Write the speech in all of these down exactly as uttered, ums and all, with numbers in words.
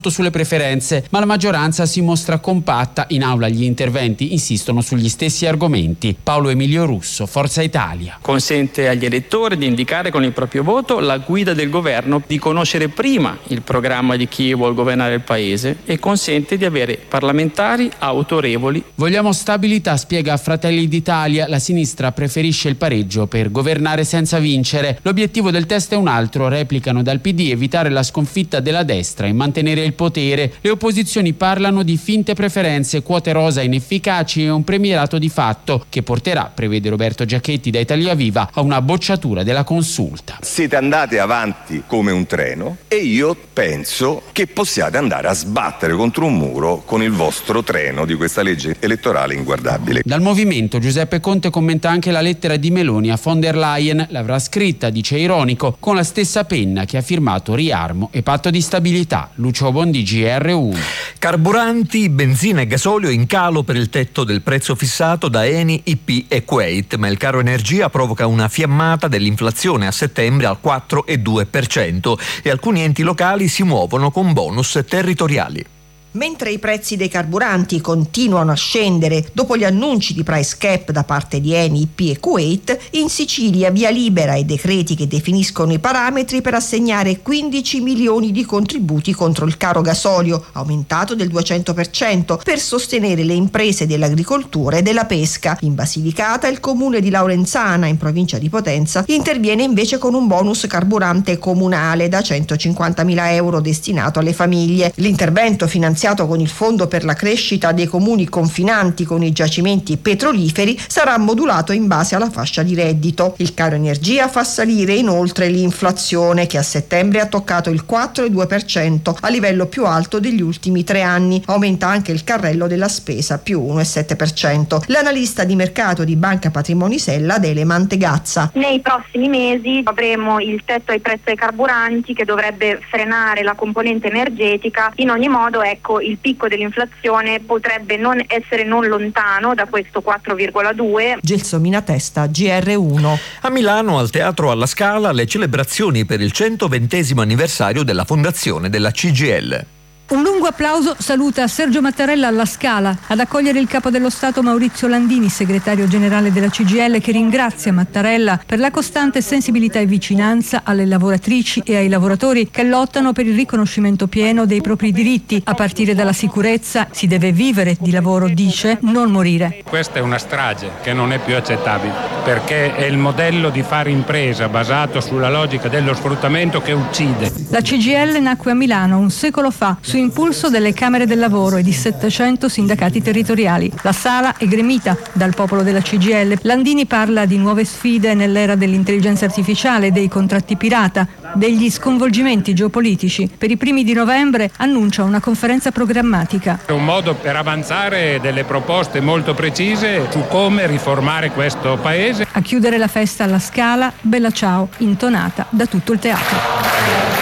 sulle preferenze, ma la maggioranza si mostra compatta. In aula gli interventi insistono sugli stessi argomenti. Paolo Emilio Russo, Forza Italia. Consente agli elettori di indicare con il proprio voto la guida del governo, di conoscere prima il programma di chi vuol governare il paese e consente di avere parlamentari autorevoli. Vogliamo stabilità, spiega Fratelli d'Italia. La sinistra preferisce il pareggio per governare senza vincere. L'obiettivo del test è un altro, replicano dal P D, evitare la sconfitta della destra e mantenere il potere. Le opposizioni parlano di finte preferenze, quote rosa inefficaci e un premierato di fatto che porterà, prevede Roberto Giachetti da Italia Viva, a una bocciatura della consulta. Siete andati avanti come un treno e io penso che possiate andare a sbattere contro un muro con il vostro treno di questa legge elettorale inguardabile. Dal movimento Giuseppe Conte commenta anche la lettera di Meloni a von der Leyen. L'avrà scritta, dice ironico, con la stessa penna che ha firmato riarmo e patto di stabilità. Lucio Bondi, G R uno. Carburanti, benzina e gasolio in calo per il tetto del prezzo fissato da Eni, I P e Kuwait, ma il caro energia provoca una fiammata dell'inflazione a settembre al quattro virgola due per cento e alcuni enti locali si muovono con bonus territoriali. Mentre i prezzi dei carburanti continuano a scendere dopo gli annunci di price cap da parte di Eni, I P e Kuwait, in Sicilia via libera ai decreti che definiscono i parametri per assegnare quindici milioni di contributi contro il caro gasolio, aumentato del duecento per cento, per sostenere le imprese dell'agricoltura e della pesca. In Basilicata il comune di Laurenzana, in provincia di Potenza, interviene invece con un bonus carburante comunale da centocinquantamila euro destinato alle famiglie. L'intervento finanziato con il Fondo per la crescita dei comuni confinanti con i giacimenti petroliferi sarà modulato in base alla fascia di reddito. Il caro energia fa salire inoltre l'inflazione, che a settembre ha toccato il quattro virgola due per cento, a livello più alto degli ultimi tre anni. Aumenta anche il carrello della spesa, più uno virgola sette per cento. L'analista di mercato di Banca Patrimoni Sella, Adele Mantegazza. Nei prossimi mesi avremo il tetto ai prezzi ai carburanti che dovrebbe frenare la componente energetica. In ogni modo, ecco, il picco dell'inflazione potrebbe non essere non lontano da questo quattro virgola due. Gelsomina Testa, G R uno. A Milano, al Teatro alla Scala, le celebrazioni per il centoventesimo anniversario della fondazione della C G I L. Un lungo applauso saluta Sergio Mattarella alla Scala, ad accogliere il capo dello Stato Maurizio Landini, segretario generale della C G I L, che ringrazia Mattarella per la costante sensibilità e vicinanza alle lavoratrici e ai lavoratori che lottano per il riconoscimento pieno dei propri diritti. A partire dalla sicurezza si deve vivere di lavoro, dice, non morire. Questa è una strage che non è più accettabile, perché è il modello di fare impresa basato sulla logica dello sfruttamento che uccide. La C G I L nacque a Milano un secolo fa, su impulso delle Camere del Lavoro e di settecento sindacati territoriali. La sala è gremita dal popolo della C G I L. Landini parla di nuove sfide nell'era dell'intelligenza artificiale, dei contratti pirata, degli sconvolgimenti geopolitici. Per i primi di novembre annuncia una conferenza programmatica. È un modo per avanzare delle proposte molto precise su come riformare questo paese. A chiudere la festa alla Scala, Bella Ciao, intonata da tutto il teatro.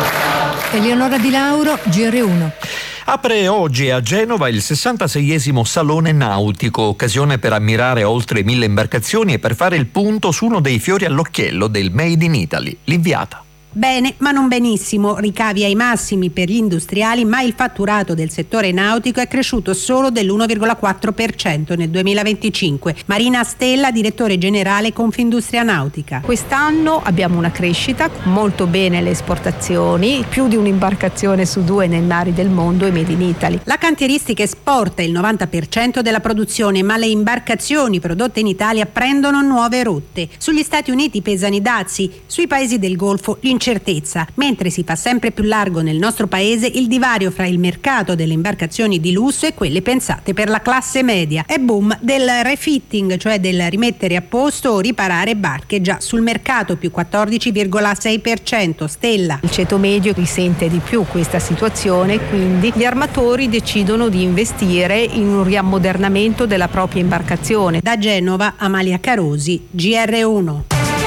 Eleonora Di Lauro, G R uno. Apre oggi a Genova il sessantaseiesimo Salone Nautico, occasione per ammirare oltre mille imbarcazioni e per fare il punto su uno dei fiori all'occhiello del Made in Italy, l'Inviata. Bene, ma non benissimo, ricavi ai massimi per gli industriali, ma il fatturato del settore nautico è cresciuto solo dell'uno virgola quattro per cento nel duemilaventicinque. Marina Stella, direttore generale Confindustria Nautica. Quest'anno abbiamo una crescita, molto bene le esportazioni, più di un'imbarcazione su due nei mari del mondo e Made in Italy. La cantieristica esporta il novanta per cento della produzione, ma le imbarcazioni prodotte in Italia prendono nuove rotte. Sugli Stati Uniti pesano i dazi, sui paesi del Golfo l'incertezza. Mentre si fa sempre più largo nel nostro paese il divario fra il mercato delle imbarcazioni di lusso e quelle pensate per la classe media. È boom del refitting, cioè del rimettere a posto o riparare barche, già sul mercato più quattordici virgola sei per cento. Stella. Il ceto medio risente di più questa situazione, quindi gli armatori decidono di investire in un riammodernamento della propria imbarcazione. Da Genova, Amalia Carosi, G R uno.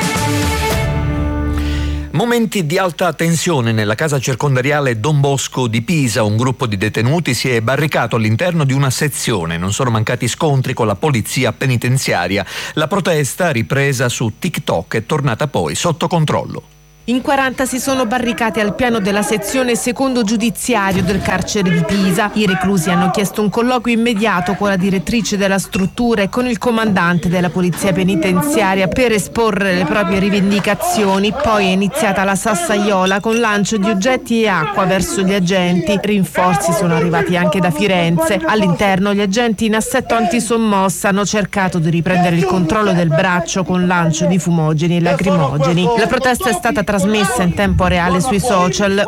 Momenti di alta tensione nella casa circondariale Don Bosco di Pisa. Un gruppo di detenuti si è barricato all'interno di una sezione. Non sono mancati scontri con la polizia penitenziaria. La protesta, ripresa su TikTok, è tornata poi sotto controllo. In quaranta si sono barricati al piano della sezione secondo giudiziario del carcere di Pisa. I reclusi hanno chiesto un colloquio immediato con la direttrice della struttura e con il comandante della polizia penitenziaria per esporre le proprie rivendicazioni. Poi è iniziata la sassaiola con lancio di oggetti e acqua verso gli agenti. Rinforzi sono arrivati anche da Firenze. All'interno gli agenti in assetto antisommossa hanno cercato di riprendere il controllo del braccio con lancio di fumogeni e lacrimogeni. La protesta è stata trasmessa in tempo reale sui social.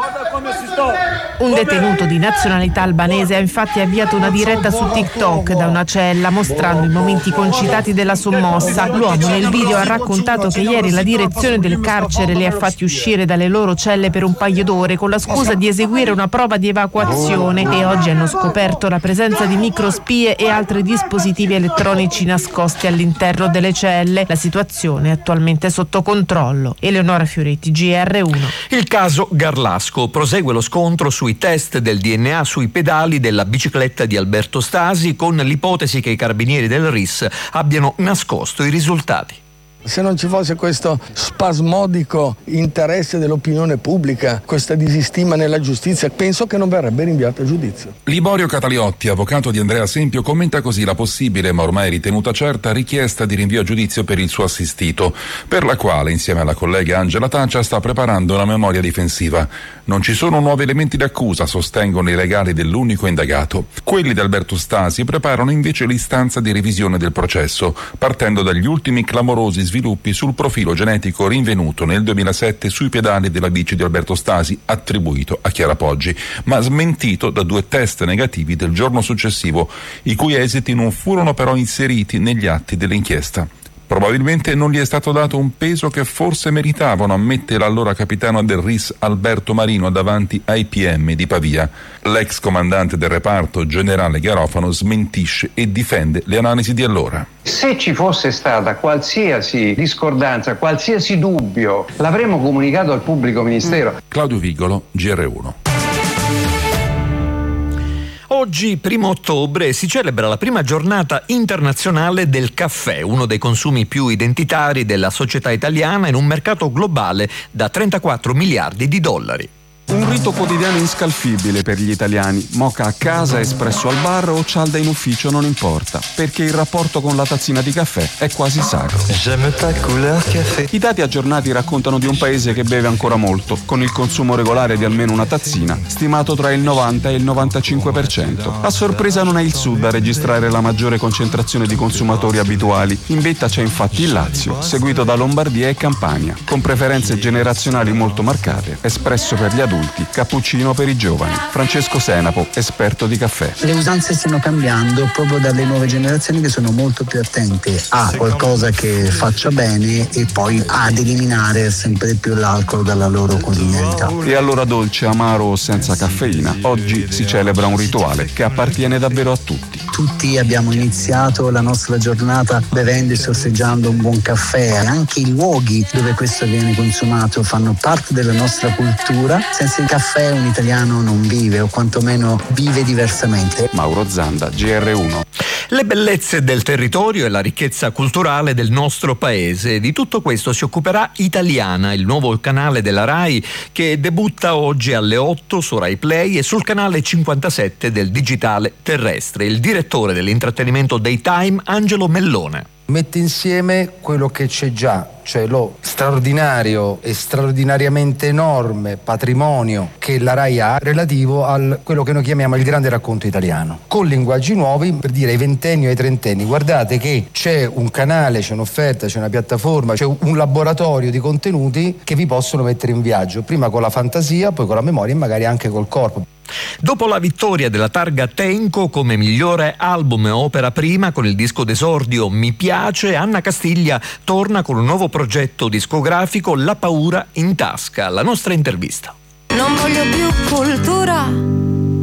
Un detenuto di nazionalità albanese ha infatti avviato una diretta su TikTok da una cella mostrando i momenti concitati della sommossa. L'uomo nel video ha raccontato che ieri la direzione del carcere li ha fatti uscire dalle loro celle per un paio d'ore con la scusa di eseguire una prova di evacuazione e oggi hanno scoperto la presenza di microspie e altri dispositivi elettronici nascosti all'interno delle celle. La situazione è attualmente sotto controllo. Eleonora Fioretti, G R uno. Il caso Garlasco. Prosegue lo scontro sui test del D N A sui pedali della bicicletta di Alberto Stasi, con l'ipotesi che i carabinieri del R I S abbiano nascosto i risultati. Se non ci fosse questo spasmodico interesse dell'opinione pubblica, questa disistima nella giustizia, penso che non verrebbe rinviato a giudizio. Liborio Cataliotti, avvocato di Andrea Sempio, commenta così la possibile, ma ormai ritenuta certa, richiesta di rinvio a giudizio per il suo assistito, per la quale, insieme alla collega Angela Taccia, sta preparando una memoria difensiva. Non ci sono nuovi elementi d'accusa, sostengono i legali dell'unico indagato. Quelli di Alberto Stasi preparano invece l'istanza di revisione del processo, partendo dagli ultimi clamorosi sviluppi sul profilo genetico rinvenuto nel duemilasette sui pedali della bici di Alberto Stasi, attribuito a Chiara Poggi, ma smentito da due test negativi del giorno successivo, i cui esiti non furono però inseriti negli atti dell'inchiesta. Probabilmente non gli è stato dato un peso che forse meritavano, ammette l'allora capitano del R I S Alberto Marino davanti ai P M di Pavia. L'ex comandante del reparto, generale Garofano, smentisce e difende le analisi di allora. Se ci fosse stata qualsiasi discordanza, qualsiasi dubbio, l'avremmo comunicato al pubblico ministero. Claudio Vigolo, G R uno. Oggi, primo ottobre, si celebra la prima giornata internazionale del caffè, uno dei consumi più identitari della società italiana in un mercato globale da trentaquattro miliardi di dollari. Un rito quotidiano inscalfibile per gli italiani. Moka a casa, espresso al bar o cialda in ufficio non importa, perché il rapporto con la tazzina di caffè è quasi sacro. I dati aggiornati raccontano di un paese che beve ancora molto, con il consumo regolare di almeno una tazzina, stimato tra il novanta e il novantacinque per cento. A sorpresa non è il sud a registrare la maggiore concentrazione di consumatori abituali. In vetta c'è infatti il Lazio, seguito da Lombardia e Campania, con preferenze generazionali molto marcate, espresso per gli adulti, cappuccino per i giovani. Francesco Senapo, esperto di caffè. Le usanze stanno cambiando proprio dalle nuove generazioni che sono molto più attente a qualcosa che faccia bene e poi ad eliminare sempre più l'alcol dalla loro quotidianità. E allora dolce, amaro o senza caffeina, oggi si celebra un rituale che appartiene davvero a tutti. Tutti abbiamo iniziato la nostra giornata bevendo e sorseggiando un buon caffè. Anche i luoghi dove questo viene consumato fanno parte della nostra cultura. Senza il caffè un italiano non vive, o quantomeno vive diversamente. Mauro Zanda, G R uno. Le bellezze del territorio e la ricchezza culturale del nostro paese. Di tutto questo si occuperà Italiana, il nuovo canale della RAI che debutta oggi alle otto su Rai Play e sul canale cinquantasette del digitale terrestre. Il direttore dell'intrattenimento Daytime, Angelo Mellone. Mette insieme quello che c'è già, cioè lo straordinario e straordinariamente enorme patrimonio che la RAI ha relativo a quello che noi chiamiamo il grande racconto italiano, con linguaggi nuovi per dire ai ventenni o ai trentenni: guardate che c'è un canale, c'è un'offerta, c'è una piattaforma, c'è un laboratorio di contenuti che vi possono mettere in viaggio, prima con la fantasia, poi con la memoria e magari anche col corpo. Dopo la vittoria della targa Tenco come migliore album e opera prima con il disco d'esordio Mi piace, Anna Castiglia torna con un nuovo progetto discografico, La paura in tasca. La nostra intervista. Non voglio più cultura,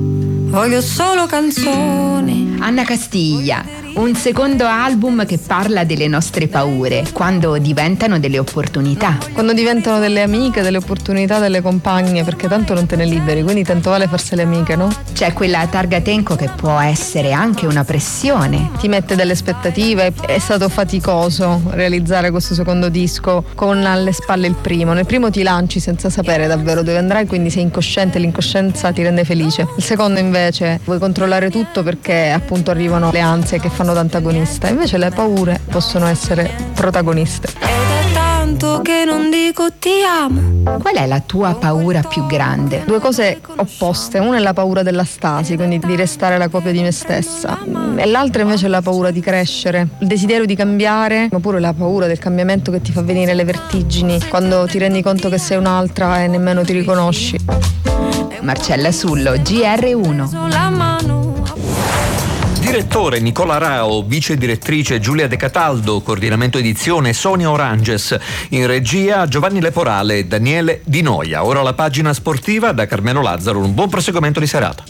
voglio solo canzoni. Anna Castiglia, un secondo album che parla delle nostre paure, quando diventano delle opportunità. Quando diventano delle amiche, delle opportunità, delle compagne, perché tanto non te ne liberi, quindi tanto vale farsele amiche, no? C'è quella targa tenco che può essere anche una pressione. Ti mette delle aspettative, è stato faticoso realizzare questo secondo disco con alle spalle il primo. Nel primo ti lanci senza sapere davvero dove andrai, quindi sei incosciente, l'incoscienza ti rende felice. Il secondo invece vuoi controllare tutto perché appunto arrivano le ansie che fanno da antagonista, invece le paure possono essere protagoniste. Ed è tanto che non dico ti amo. Qual è la tua paura più grande? Due cose opposte, una è la paura della stasi, quindi di restare la copia di me stessa, e l'altra invece è la paura di crescere, il desiderio di cambiare, oppure la paura del cambiamento che ti fa venire le vertigini quando ti rendi conto che sei un'altra e nemmeno ti riconosci. Marcella Sullo, G R uno. Direttore Nicola Rao, vice direttrice Giulia De Cataldo, coordinamento edizione Sonia Oranges, in regia Giovanni Leporale e Daniele Di Noia. Ora la pagina sportiva da Carmelo Lazzaro, un buon proseguimento di serata.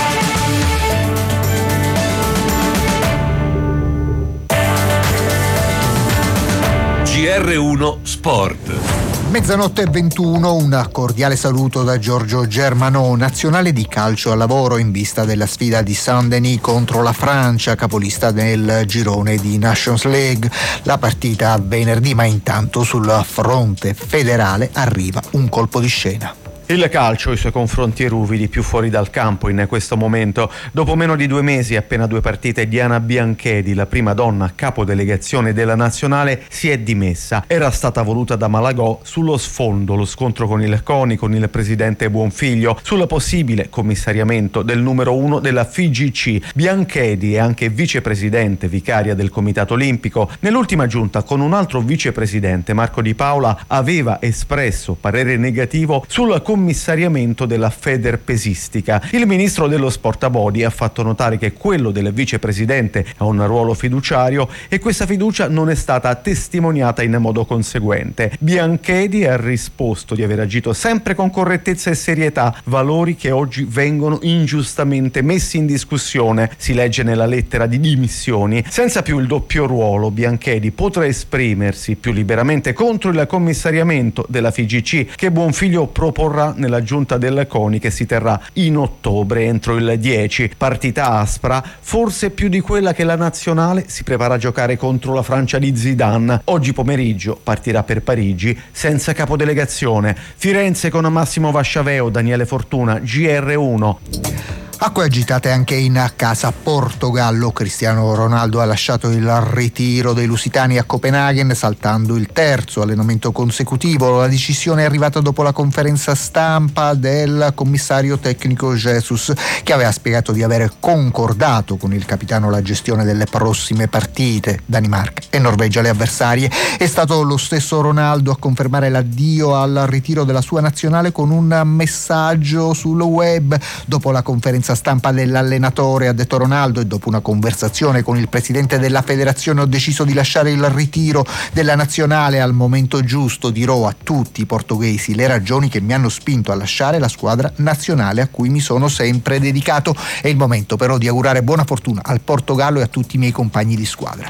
G R uno Sport. Mezzanotte e ventuno, un cordiale saluto da Giorgio Germanò. Nazionale di calcio al lavoro in vista della sfida di Saint-Denis contro la Francia, capolista nel girone di Nations League. La partita venerdì, ma intanto sul fronte federale arriva un colpo di scena. Il calcio, i suoi confronti ruvidi, più fuori dal campo in questo momento. Dopo meno di due mesi e appena due partite, Diana Bianchedi, la prima donna capodelegazione della nazionale, si è dimessa. Era stata voluta da Malagò sullo sfondo lo scontro con il CONI, con il presidente Buonfiglio, sul possibile commissariamento del numero uno della F I G C. Bianchedi è anche vicepresidente vicaria del Comitato Olimpico. Nell'ultima giunta con un altro vicepresidente, Marco Di Paola, aveva espresso parere negativo sul commissariamento della Federpesistica. Il ministro dello Sport Abodi ha fatto notare che quello del vicepresidente ha un ruolo fiduciario e questa fiducia non è stata testimoniata in modo conseguente. Bianchedi ha risposto di aver agito sempre con correttezza e serietà, valori che oggi vengono ingiustamente messi in discussione, si legge nella lettera di dimissioni. Senza più il doppio ruolo, Bianchedi potrà esprimersi più liberamente contro il commissariamento della F I G C che Buonfiglio proporrà nella giunta del CONI che si terrà in ottobre entro il dieci. Partita aspra, forse più di quella che la nazionale si prepara a giocare contro la Francia di Zidane. Oggi pomeriggio partirà per Parigi senza capodelegazione. Firenze con Massimo Vasciaveo, Daniele Fortuna, G R uno. Acque agitate anche in casa Portogallo. Cristiano Ronaldo ha lasciato il ritiro dei lusitani a Copenaghen, saltando il terzo allenamento consecutivo. La decisione è arrivata dopo la conferenza stampa del commissario tecnico Jesus, che aveva spiegato di aver concordato con il capitano la gestione delle prossime partite. Danimarca e Norvegia le avversarie. È stato lo stesso Ronaldo a confermare l'addio al ritiro della sua nazionale con un messaggio sul web. Dopo la conferenza stampa dell'allenatore, ha detto Ronaldo, e dopo una conversazione con il presidente della federazione ho deciso di lasciare il ritiro della nazionale al momento giusto. Dirò a tutti i portoghesi le ragioni che mi hanno spinto a lasciare la squadra nazionale a cui mi sono sempre dedicato. È il momento però di augurare buona fortuna al Portogallo e a tutti i miei compagni di squadra.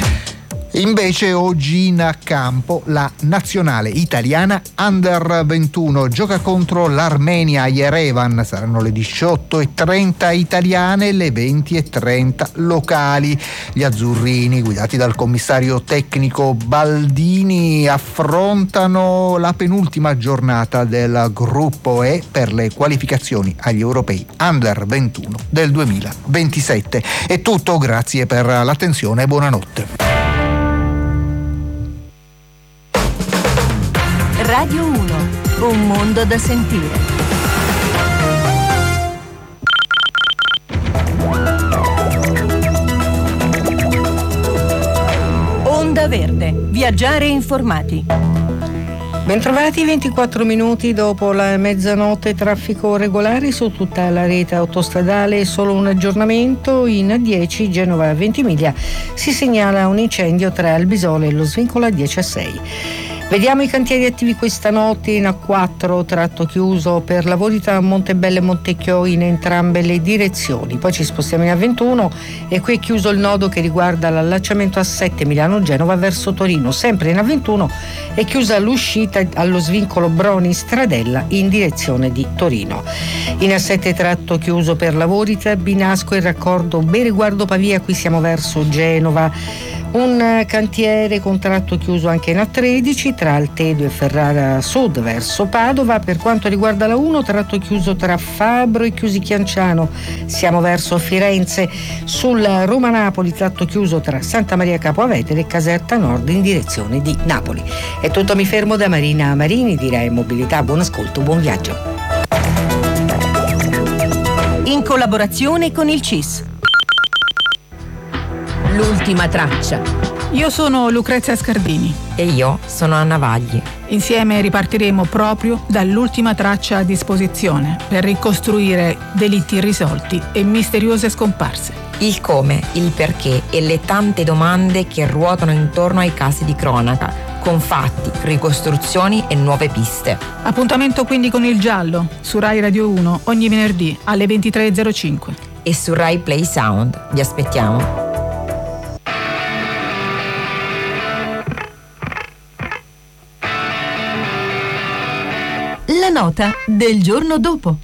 Invece oggi in campo la nazionale italiana under ventuno gioca contro l'Armenia a Yerevan. Saranno le diciotto e trenta italiane, le venti e trenta locali. Gli azzurrini, guidati dal commissario tecnico Baldini, affrontano la penultima giornata del gruppo E per le qualificazioni agli europei under ventuno del duemilaventisette. È tutto, grazie per l'attenzione e buonanotte. Radio uno, un mondo da sentire. Onda Verde, viaggiare informati. Bentrovati, ventiquattro minuti dopo la mezzanotte, traffico regolare su tutta la rete autostradale, solo un aggiornamento in A dieci Genova a Ventimiglia si segnala un incendio tra Albisole e lo svincolo A dieci A sei. Vediamo i cantieri attivi questa notte in A quattro, tratto chiuso per lavori tra Montebello e Montecchio in entrambe le direzioni. Poi ci spostiamo in A ventuno e qui è chiuso il nodo che riguarda l'allacciamento A sette Milano-Genova verso Torino. Sempre in A ventuno è chiusa l'uscita allo svincolo Broni-Stradella in direzione di Torino. In A sette tratto chiuso per lavori tra Binasco e il raccordo Bereguardo Pavia, qui siamo verso Genova. Un cantiere con tratto chiuso anche in A tredici tra Altedo e Ferrara Sud verso Padova. Per quanto riguarda la uno, tratto chiuso tra Fabbro e Chiusi Chianciano, siamo verso Firenze. Sul Roma-Napoli tratto chiuso tra Santa Maria Capua Vetere e Caserta Nord in direzione di Napoli. È tutto, mi fermo da Marina Marini, direi Mobilità. Buon ascolto, buon viaggio. In collaborazione con il C I S. L'ultima traccia. Io sono Lucrezia Scardini. E io sono Anna Vagli. Insieme ripartiremo proprio dall'ultima traccia a disposizione per ricostruire delitti irrisolti e misteriose scomparse. Il come, il perché e le tante domande che ruotano intorno ai casi di cronaca, con fatti, ricostruzioni e nuove piste. Appuntamento quindi con Il Giallo su Rai Radio uno ogni venerdì alle ventitré e zero cinque. E su Rai Play Sound. Vi aspettiamo. La nota del giorno dopo.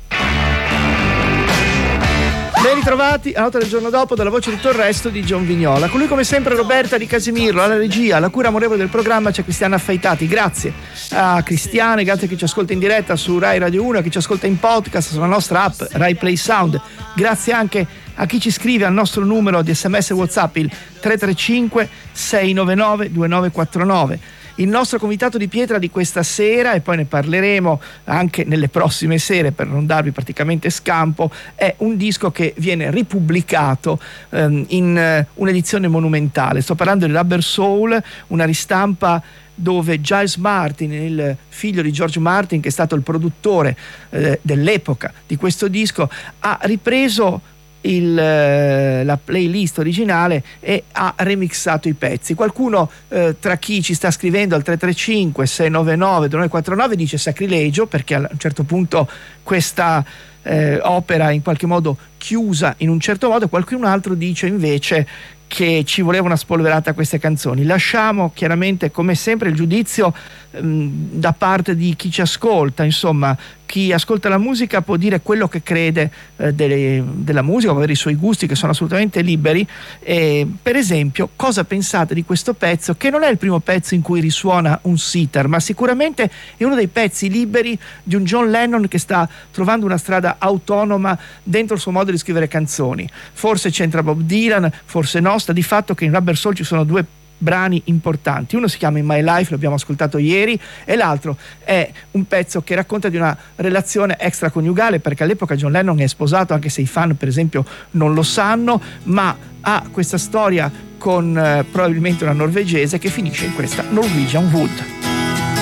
Ben ritrovati a Nota del giorno dopo dalla voce di tutto il resto di John Vignola. Con lui come sempre Roberta Di Casimiro, alla regia, alla cura amorevole del programma c'è Cristiana Affaitati. Grazie a Cristiane, grazie a chi ci ascolta in diretta su Rai Radio uno, a chi ci ascolta in podcast sulla nostra app Rai Play Sound. Grazie anche a chi ci scrive al nostro numero di sms e WhatsApp il tre tre cinque sei nove nove due nove quattro nove. Il nostro convitato di pietra di questa sera, e poi ne parleremo anche nelle prossime sere per non darvi praticamente scampo, è un disco che viene ripubblicato ehm, in eh, un'edizione monumentale. Sto parlando di Rubber Soul, una ristampa dove Giles Martin, il figlio di George Martin, che è stato il produttore eh, dell'epoca di questo disco, ha ripreso Il, la playlist originale e ha remixato i pezzi. Qualcuno eh, tra chi ci sta scrivendo al tre tre cinque sei nove nove due nove quattro nove dice sacrilegio, perché a un certo punto questa eh, opera in qualche modo chiusa in un certo modo. Qualcun altro dice invece che ci voleva una spolverata a queste canzoni. Lasciamo chiaramente come sempre il giudizio ehm, da parte di chi ci ascolta. Insomma, chi ascolta la musica può dire quello che crede eh, delle, della musica, può avere i suoi gusti che sono assolutamente liberi. E, per esempio, cosa pensate di questo pezzo, che non è il primo pezzo in cui risuona un sitar, ma sicuramente è uno dei pezzi liberi di un John Lennon che sta trovando una strada autonoma dentro il suo modo di scrivere canzoni. Forse c'entra Bob Dylan, forse no. Sta di fatto che in Rubber Soul ci sono due brani importanti. Uno si chiama In My Life, l'abbiamo ascoltato ieri, e l'altro è un pezzo che racconta di una relazione extraconiugale, perché all'epoca John Lennon è sposato, anche se i fan per esempio non lo sanno, ma ha questa storia con eh, probabilmente una norvegese che finisce in questa Norwegian Wood.